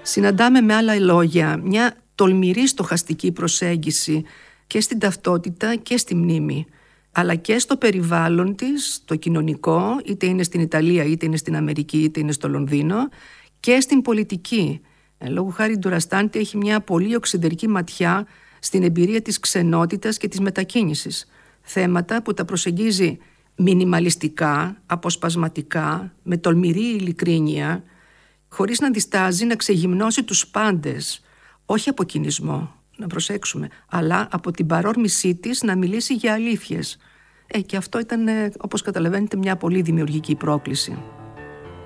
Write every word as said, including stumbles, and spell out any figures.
Συναντάμε με άλλα λόγια μια τολμηρή στοχαστική προσέγγιση και στην ταυτότητα και στη μνήμη, αλλά και στο περιβάλλον της, το κοινωνικό, είτε είναι στην Ιταλία, είτε είναι στην Αμερική, είτε είναι στο Λονδίνο, και στην πολιτική. Λόγω χάρη Ντουραστάντη έχει μια πολύ οξυδερκή ματιά στην εμπειρία της ξενότητας και της μετακίνησης. Θέματα που τα προσεγγίζει μινιμαλιστικά, αποσπασματικά, με τολμηρή ειλικρίνεια, χωρίς να διστάζει να ξεγυμνώσει τους πάντες, όχι από κινησμό, να προσέξουμε, αλλά από την παρόρμησή της να μιλήσει για αλήθειες. Ε, και αυτό ήταν, όπως καταλαβαίνετε, μια πολύ δημιουργική πρόκληση.